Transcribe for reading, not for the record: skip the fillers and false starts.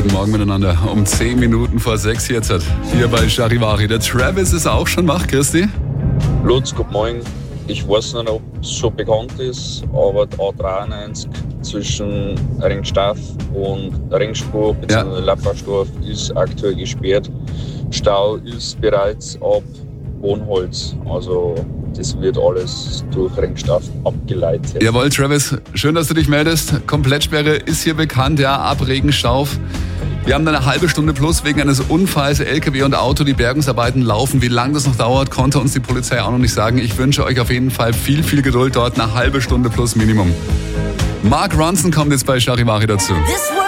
Guten Morgen miteinander. Um 10 Minuten vor 6 jetzt hier bei Charivari. Der Travis ist auch schon wach, Christi. Lutz, guten Morgen. Ich weiß nicht, ob es schon bekannt ist, aber die A93 zwischen Ringstaff und Ringspur bzw. Lappersdorf ist aktuell gesperrt. Stau ist bereits ab Bonholz. Also das wird alles durch Ringstaff abgeleitet. Jawohl, Travis, schön, dass du dich meldest. Komplettsperre ist hier bekannt, ja, ab Regenstauf. Wir haben dann eine halbe Stunde plus wegen eines Unfalls, LKW und Auto. Die Bergungsarbeiten laufen. Wie lange das noch dauert, konnte uns die Polizei auch noch nicht sagen. Ich wünsche euch auf jeden Fall viel, viel Geduld dort. Eine halbe Stunde plus Minimum. Mark Ronson kommt jetzt bei Charivari dazu.